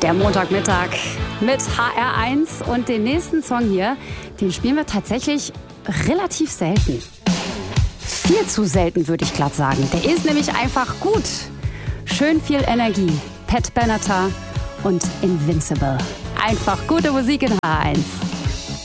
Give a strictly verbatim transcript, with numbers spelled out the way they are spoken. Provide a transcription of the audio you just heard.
Der Montagmittag mit H R eins und den nächsten Song hier, den spielen wir tatsächlich relativ selten. Viel zu selten, würde ich glatt sagen. Der ist nämlich einfach gut. Schön viel Energie. Pat Benatar und Invincible. Einfach gute Musik in H R eins.